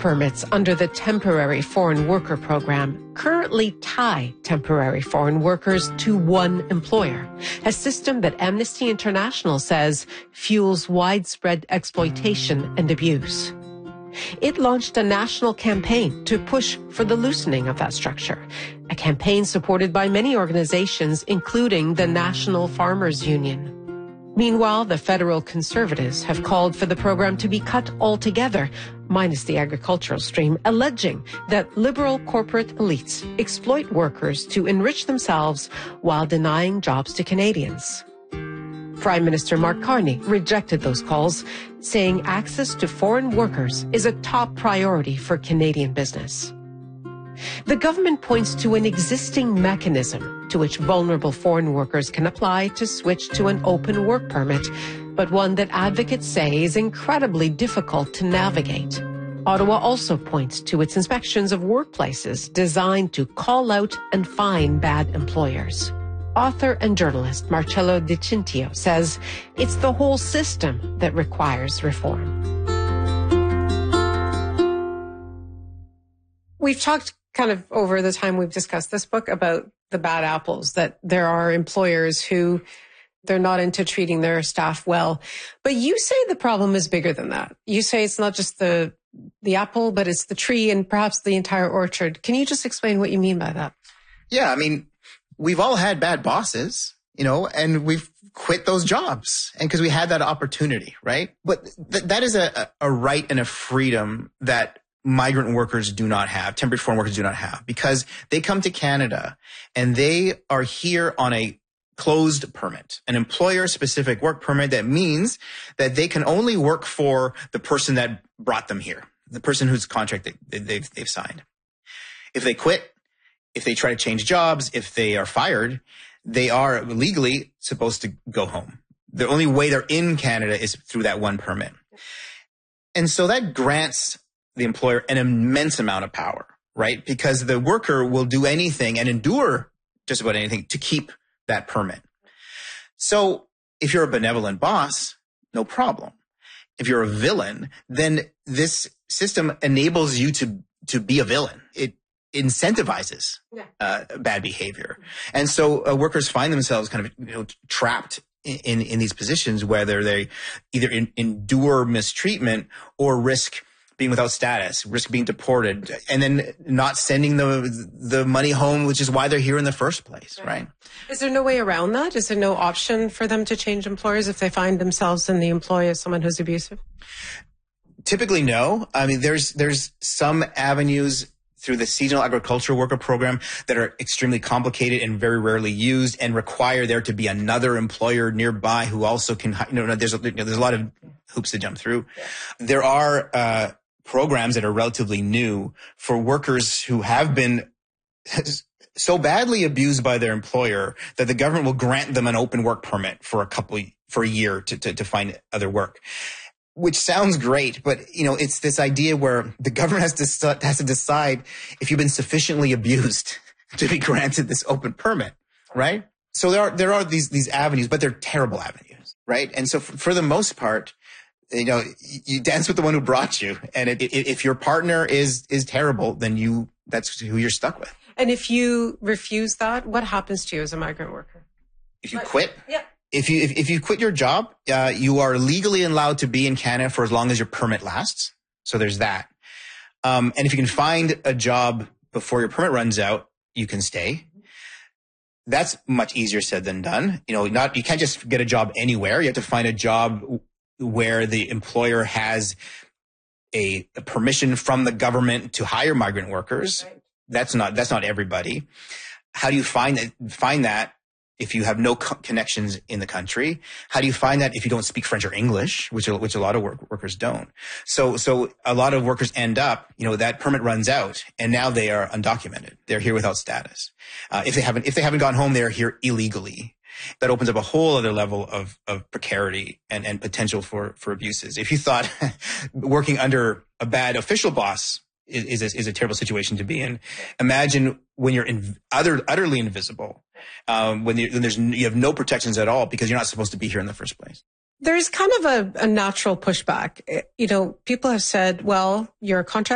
permits under the Temporary Foreign Worker Program currently tie temporary foreign workers to one employer, a system that Amnesty International says fuels widespread exploitation and abuse. It launched a national campaign to push for the loosening of that structure, a campaign supported by many organizations, including the National Farmers Union. Meanwhile, the federal Conservatives have called for the program to be cut altogether, minus the agricultural stream, alleging that liberal corporate elites exploit workers to enrich themselves while denying jobs to Canadians. Prime Minister Mark Carney rejected those calls, saying access to foreign workers is a top priority for Canadian business. The government points to an existing mechanism to which vulnerable foreign workers can apply to switch to an open work permit, but one that advocates say is incredibly difficult to navigate. Ottawa also points to its inspections of workplaces designed to call out and fine bad employers. Author and journalist Marcello Di Cintio says it's the whole system that requires reform. We've talked kind of over the time we've discussed this book about the bad apples, that there are employers who they're not into treating their staff well. But you say the problem is bigger than that. You say it's not just the apple, but it's the tree and perhaps the entire orchard. Can you just explain what you mean by that? Yeah, I mean, we've all had bad bosses, and we've quit those jobs and because we had that opportunity, right? But that is a right and a freedom that migrant workers do not have, temporary foreign workers do not have, because they come to Canada and they are here on a closed permit, an employer-specific work permit that means that they can only work for the person that brought them here, the person whose contract they've signed. If they quit, if they try to change jobs, if they are fired, they are legally supposed to go home. The only way they're in Canada is through that one permit. And so that grants the employer an immense amount of power, right? Because the worker will do anything and endure just about anything to keep that permit. So if you're a benevolent boss, no problem. If you're a villain, then this system enables you to be a villain. It incentivizes bad behavior. And so workers find themselves kind of trapped in these positions, whether they either endure mistreatment or risk being without status, risk being deported, and then not sending the money home, which is why they're here in the first place, right? Is there no way around that? Is there no option for them to change employers if they find themselves in the employ of someone who's abusive? Typically, no. I mean, there's some avenues through the seasonal agricultural worker program that are extremely complicated and very rarely used and require there to be another employer nearby who also can, there's a lot of hoops to jump through. There are programs that are relatively new for workers who have been so badly abused by their employer that the government will grant them an open work permit for a year to find other work. Which sounds great, but it's this idea where the government has to decide if you've been sufficiently abused to be granted this open permit, right? So there are these avenues, but they're terrible avenues, right? And so for the most part, you dance with the one who brought you, and if your partner is terrible, then that's who you're stuck with. And if you refuse that, what happens to you as a migrant worker? If you quit? Yeah. If you quit your job, you are legally allowed to be in Canada for as long as your permit lasts. So there's that. And if you can find a job before your permit runs out, you can stay. That's much easier said than done. You can't just get a job anywhere. You have to find a job where the employer has a permission from the government to hire migrant workers. Right. That's not everybody. How do you find that? If you have no connections in the country? How do you find that if you don't speak French or English, which a lot of workers don't? So a lot of workers end up, that permit runs out and now they are undocumented. They're here without status. If they haven't gone home, they are here illegally. That opens up a whole other level of precarity and potential for abuses. If you thought working under a bad official boss is a terrible situation to be in, imagine when you're utterly invisible. When you have no protections at all because you're not supposed to be here in the first place. There's kind of a natural pushback. People have said, well, you're a contract